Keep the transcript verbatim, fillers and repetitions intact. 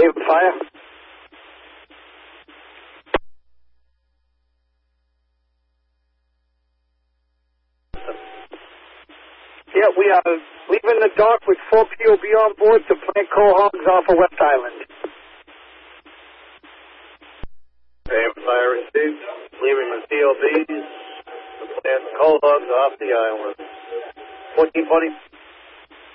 Haven Fire. Yeah, we are leaving the dock with four P O B on board to plant cohogs off of West Island. Haven Fire received. Leaving the P O Bs to plant cohogs off the island. fourteen twenty.